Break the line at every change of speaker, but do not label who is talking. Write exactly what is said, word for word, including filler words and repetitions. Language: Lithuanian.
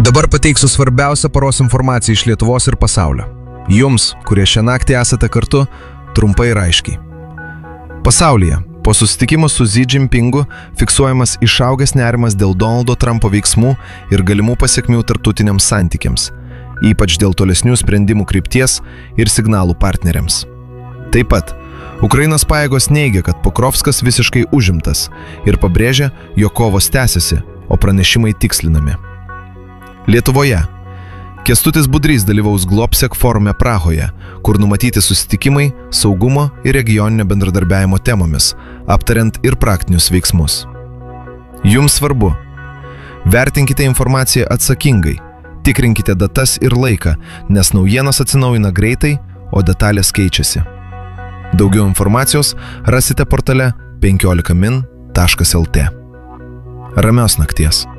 Dabar pateiksiu svarbiausią paros informaciją iš Lietuvos ir pasaulio. Jums, kurie šią naktį esate kartu, trumpai ir aiškiai. Pasaulyje po susitikimo su Xi Jinpingu fiksuojamas išaugęs nerimas dėl Donaldo Trumpo veiksmų ir galimų pasekmių tarptautiniams santykiams, ypač dėl tolesnių sprendimų krypties ir signalų partneriams. Taip pat Ukrainos pajėgos neigia, kad Pokrovskas visiškai užimtas ir pabrėžia, jog kovos tęsiasi, o pranešimai tikslinami. Lietuvoje Kęstutis Budrys dalyvaus Globsec forume Prahoje, kur numatyti susitikimai saugumo ir regioninio bendradarbiavimo temomis, aptariant ir praktinius veiksmus. Jums svarbu: vertinkite informaciją atsakingai, tikrinkite datas ir laiką, nes naujienos atsinaujina greitai, o detalės keičiasi. Daugiau informacijos rasite portale penkiolika min taškas lt. Ramios nakties.